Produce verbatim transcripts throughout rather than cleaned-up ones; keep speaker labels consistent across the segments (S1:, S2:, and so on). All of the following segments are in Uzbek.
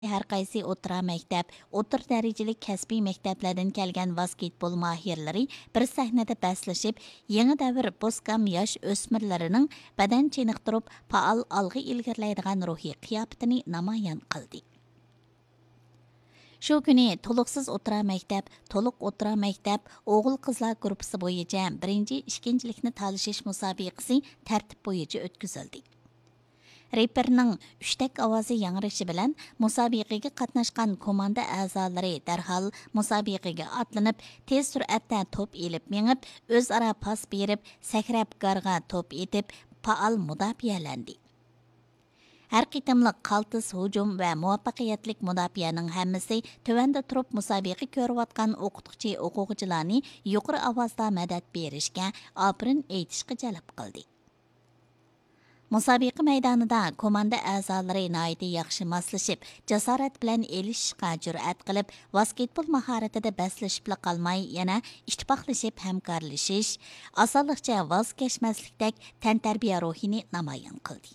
S1: Har qaysi o'rta maktab, o'rta darajalik kasbiy maktablardan kelgan basketbol mahirlari bir sahnada baslashib, yangi davr poskam yosh o'smirlarining badan cheniqtirib, faol olg'a ilgirlaydigan ruhiy qiyofatini namoyon qildi. Shu kuni to'liqsiz o'rta maktab, to'liq o'rta maktab o'g'il qizlar guruhi bo'yicha birinchi ikkinchilikni tanishish musobaqasi tartib bo'yicha o'tkazildi. Reperning uchtak ovozi yangrashi bilan musobaqaga qatnashgan komanda a'zolari darhol musobaqaga atlanib, tez sur'atda to'p elib mengib, o'zaro pas berib, sakrab garga to'p etib, faol mudofialandi. Har qitimliq qaltis hujum va muvaffaqiyatlik mudofianing hammasi tuvanda turib musobaqa ko'rayotgan o'qituvchi o'quvchilarni yuqori ovozda madad berishga, ofrin aytishga jalb qildi. Musobaqa maydonida komanda a'zolari nihoyatda yaxshi moslashib, jasorat bilan elishishga jur'at qilib, basketbol mahoratida baslashib qolmay, yana ittifoqlashib hamkorlashish, osonlikcha voz kechmaslikdek tantarbiya ruhini namoyon qildi.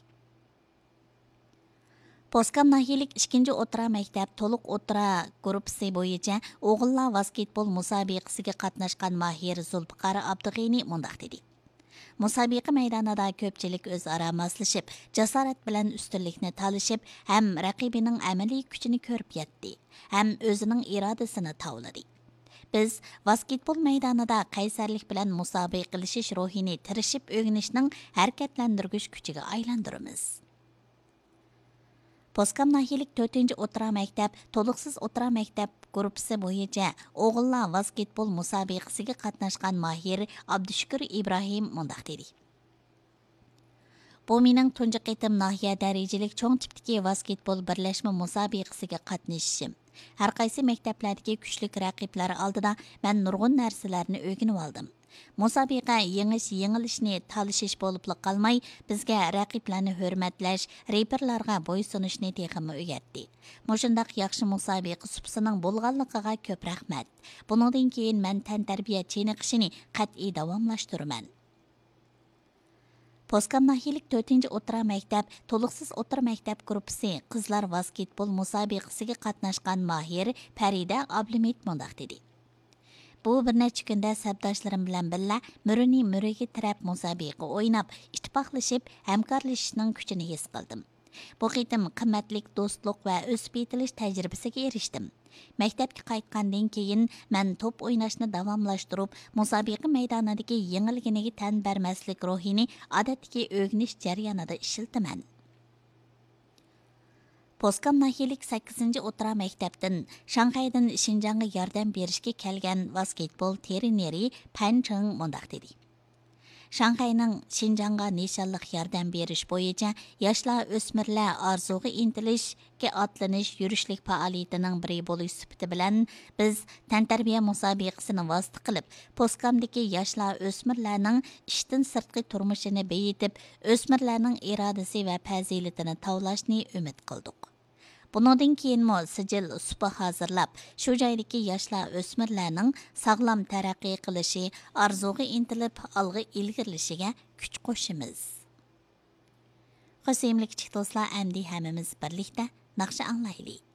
S1: Poskam nahiylik ikkinchi o'rta maktab to'liq o'rta guruhi bo'yicha o'g'illar basketbol musobaqasiga qatnashgan mahir Zulfiqar Abdug'ini mundaq dedi. Musobaqa maydonida ko'pchilik o'zaro moslashib, jasorat bilan ustunlikni talishib, ham raqibining amaliy kuchini ko'rib yetdi, ham o'zining irodasini tavladi. Biz basketbol maydonida qaysarlik bilan musobaqalashish ruhini tirishib o'rganishning harakatlantirgich kuchiga aylantiramiz. Poskam nahiylik to'rtinchi o'rta maktab, to'liqsiz o'rta maktab guruhi bo'yicha o'g'illar basketbol musobaqasiga qatnashgan mahir Abdushukur Ibrohim mundaq dedi. Bu mening tunji qitim nahiya darajalik cho'ng tipdagi basketbol birlashma musobaqasiga qatnashishim. Har qaysi maktablardagi kuchli raqiblar oldida men nurg'un narsalarni o'rganib oldim. Musobaqa yengish yengilishni talashish bo'lib qolmay, bizga raqiblarni hurmatlash, reperlarga bo'ysunishni texmi o'rgatdi. Mushundaq yaxshi musobaqa supsining bo'lganligiga ko'p rahmat. Buningdan keyin men tantarbiya cheniqishini qat'iy davomlashtiraman. Poskam nahiylik to'rtinchi o'rta maktab, to'liqsiz o'rta maktab guruhi qizlar basketbol musobaqasiga qatnashgan mahir Farida Ablimit mundaq dedi. Bu bir necha kunda sabdoshlarim bilan birga Muruni Muriga tirab musobaqa o'ynab, ittifoqlashib, hamkorlashishning kuchini his qildim. Bu qitim qimmatlik do'stlik va o'sib yetilish tajribasiga erishdim. Maktabga qaytgandan keyin men to'p o'ynashni davomlashtirib, musobaqa maydonidagi yengilganiga tan bermaslik ruhini odatdagi o'rganish jarayonida ishiltaman. Poskam nahiylik sakkizinchi o'rta maktabdan Shanxaydan Xinjiangga yordam berishga kelgan basketbol treneri Pan Cheng mundaq dedi. Shanxayning Xinjiangga nishonliq yordam berish bo'yicha yoshlar o'smirlar orzuga intilishga otlanish yurishlik faoliyatining biri bo'lish sifati bilan biz tantarbiya musobaqasini vosita qilib, poskamdagi yoshlar o'smirlarning ishdan sirtqi turmushini beyitib, o'smirlarning irodasi va fazilatini tavlashni umid qildik. Bundan keyinmi sijil supa hozirlab, shu joydagi yoshlar o'smirlarning sog'lom taraqqiy qilishi, orzuga intilib, olg'a ilgirlishiga kuch qo'shimiz. Qo'shimlik chiqtoslar amdi hammamiz birlikda naqsha anglaylik.